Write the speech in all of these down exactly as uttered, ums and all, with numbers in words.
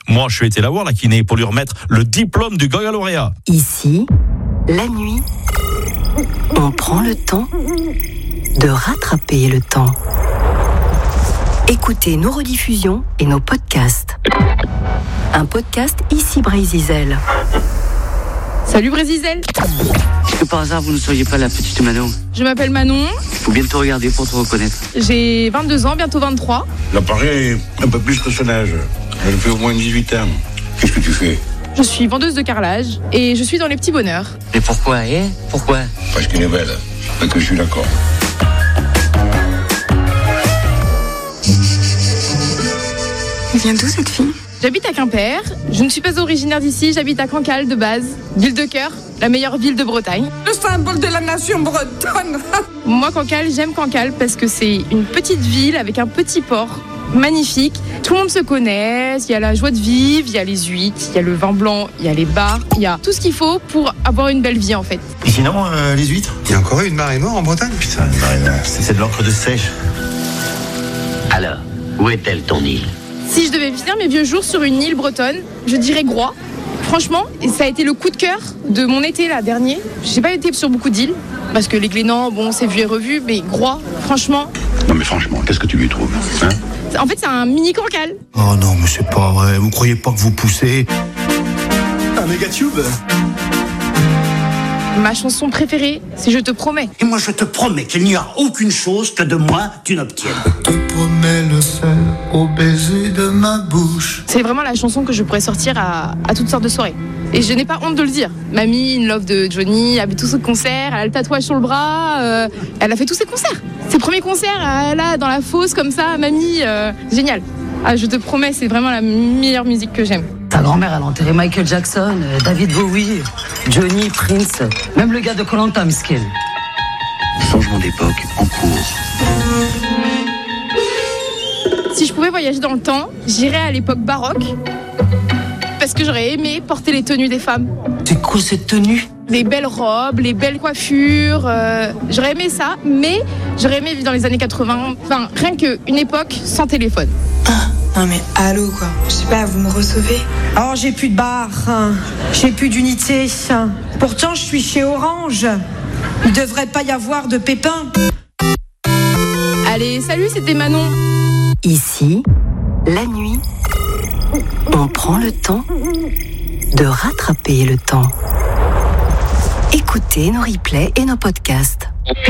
Moi, je suis été la voir, la kiné, pour lui remettre le diplôme du Goya lauréat. Ici, la nuit, on prend le temps de rattraper le temps. Écoutez nos rediffusions et nos podcasts. Un podcast Ici Brézizel. Salut Brézizel. Est-ce que par hasard vous ne seriez pas la petite Manon? Je m'appelle Manon. Faut bien te regarder pour te reconnaître. J'ai vingt-deux ans, bientôt vingt-trois. Là pareil, un peu plus que son âge. Elle fait au moins dix-huit ans. Qu'est-ce que tu fais? Je suis vendeuse de carrelage et je suis dans les petits bonheurs. Mais pourquoi, hein? Pourquoi? Parce qu'elle est belle, et que je suis d'accord. Elle vient d'où cette fille? J'habite à Quimper, je ne suis pas originaire d'ici, j'habite à Cancale de base, ville de cœur, la meilleure ville de Bretagne. Le symbole de la nation bretonne. Moi Cancale, j'aime Cancale parce que c'est une petite ville avec un petit port magnifique. Tout le monde se connaît, il y a la joie de vivre, il y a les huîtres, il y a le vin blanc, il y a les bars, il y a tout ce qu'il faut pour avoir une belle vie en fait. Et sinon, euh, les huîtres? Il y a encore eu une marée noire en Bretagne? Putain, une marée noire, c'est de l'encre de sèche. Alors, où est-elle ton île? Si je devais finir mes vieux jours sur une île bretonne, je dirais Groix. Franchement, ça a été le coup de cœur de mon été là dernier. J'ai pas été sur beaucoup d'îles, parce que les Glénans, bon, c'est vu et revu, mais Groix, franchement... Non mais franchement, qu'est-ce que tu lui trouves, hein? En fait, c'est un mini Cancale. Oh non, mais c'est pas vrai. Vous croyez pas que vous poussez un méga tube? Ma chanson préférée, c'est Je te promets. Et moi je te promets qu'il n'y a aucune chose que de moi tu n'obtiennes. Je te promets le sel au baiser de ma bouche. C'est vraiment la chanson que je pourrais sortir à, à toutes sortes de soirées. Et je n'ai pas honte de le dire. Mamie, In Love de Johnny, elle avait tous ses concerts, elle a le tatouage sur le bras, euh, elle a fait tous ses concerts. Ses premiers concerts, euh, là, dans la fosse, comme ça, Mamie, euh, génial. Ah, je te promets, c'est vraiment la meilleure musique que j'aime. Ta grand-mère, elle a enterré Michael Jackson, David Bowie, Johnny, Prince, même le gars de Koh Lanta, Miskel. Changement d'époque en cours. Si je pouvais voyager dans le temps, j'irais à l'époque baroque, parce que j'aurais aimé porter les tenues des femmes. C'est quoi cette tenue? Les belles robes, les belles coiffures, euh, j'aurais aimé ça, mais j'aurais aimé vivre dans les années quatre-vingts, enfin, rien qu'une époque sans téléphone. Ah, non mais allô quoi, je sais pas, vous me recevez? Alors j'ai plus de bar, hein. J'ai plus d'unité, hein. Pourtant je suis chez Orange. Il devrait pas y avoir de pépins. Allez, salut, c'était Manon. Ici, la nuit, on prend le temps de rattraper le temps. Écoutez nos replays et nos podcasts.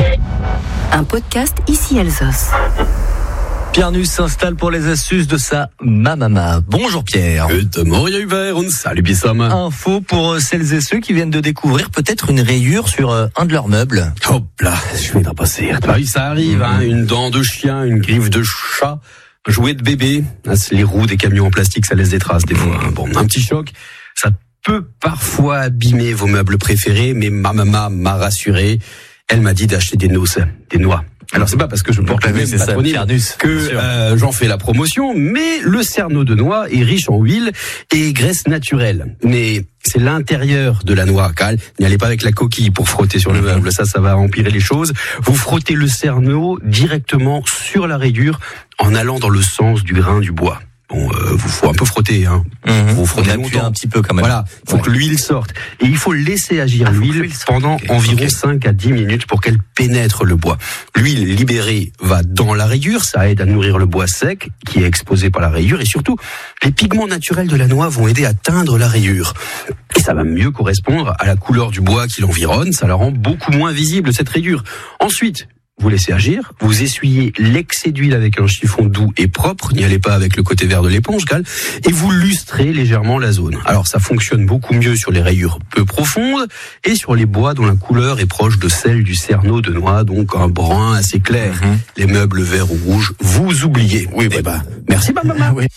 Un podcast Ici Alsos. Pierre Nuss s'installe pour les astuces de sa mamama. Bonjour Pierre. Salut Bissam. Info pour celles et ceux qui viennent de découvrir peut-être une rayure sur un de leurs meubles. Hop là, je vais d'en passer. Ah oui, ça arrive, mmh. hein, une dent de chien, une griffe de chat, un jouet de bébé. Les roues des camions en plastique, ça laisse des traces des fois. Bon, un petit choc, ça peut parfois abîmer vos meubles préférés, mais ma maman m'a rassuré. Elle m'a dit d'acheter des noix, des noix. Alors c'est pas parce que je porte le même patronyme que euh, j'en fais la promotion, mais le cerneau de noix est riche en huile et graisse naturelle. Mais c'est l'intérieur de la noix, cal. N'y allez pas avec la coquille pour frotter sur le meuble, ça, ça va empirer les choses. Vous frottez le cerneau directement sur la rayure en allant dans le sens du grain du bois. Bon, euh, vous faut un peu frotter, hein. Mmh. Vous frottez longtemps, un petit peu quand même. Voilà, il faut ouais. que l'huile sorte. Et il faut laisser agir ah, l'huile pendant okay. environ okay. cinq à dix minutes pour qu'elle pénètre le bois. L'huile libérée va dans la rayure, ça aide à nourrir le bois sec qui est exposé par la rayure, et surtout, les pigments naturels de la noix vont aider à teindre la rayure. Et ça va mieux correspondre à la couleur du bois qui l'environne, ça la rend beaucoup moins visible, cette rayure. Ensuite, vous laissez agir, vous essuyez l'excès d'huile avec un chiffon doux et propre, n'y allez pas avec le côté vert de l'éponge, cal, et vous lustrez légèrement la zone. Alors ça fonctionne beaucoup mieux sur les rayures peu profondes et sur les bois dont la couleur est proche de celle du cerneau de noix, donc un brun assez clair. Mmh. Les meubles verts ou rouges, vous oubliez. Oui, eh ben, merci ma maman. Oui.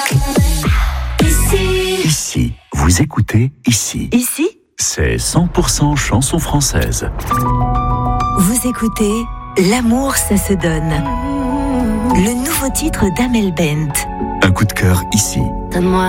Ici. Ici, vous écoutez Ici. Ici, c'est cent pour cent chanson française. Vous écoutez L'amour, ça se donne. Le nouveau titre d'Amel Bent. Un coup de cœur ici. Donne-moi